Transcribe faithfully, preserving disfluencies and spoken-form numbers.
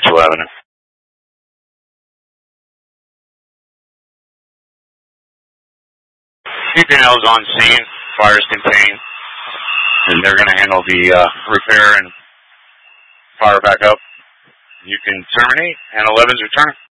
Central Avenue. P P L is on scene, fire is contained, and they're going to handle the uh, repair and fire back up. You can terminate, and eleven's return.